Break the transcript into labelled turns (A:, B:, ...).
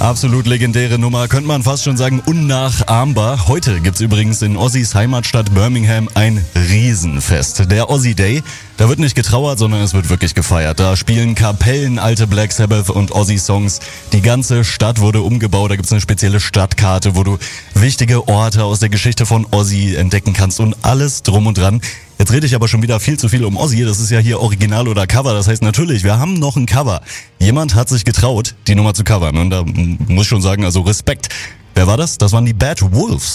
A: Absolut legendäre Nummer, könnte man fast schon sagen unnachahmbar. Heute gibt's übrigens in Ozzys Heimatstadt Birmingham ein Riesenfest. Der Ozzy Day, da wird nicht getrauert, sondern es wird wirklich gefeiert. Da spielen Kapellen alte Black Sabbath und Ozzy-Songs. Die ganze Stadt wurde umgebaut, da gibt's eine spezielle Stadtkarte, wo du wichtige Orte aus der Geschichte von Ozzy entdecken kannst und alles drum und dran. Jetzt rede ich aber schon wieder viel zu viel um Ozzy, das ist ja hier Original oder Cover, das heißt natürlich, wir haben noch ein Cover. Jemand hat sich getraut, die Nummer zu covern und da muss ich schon sagen, also Respekt. Wer war das? Das waren die Bad Wolves.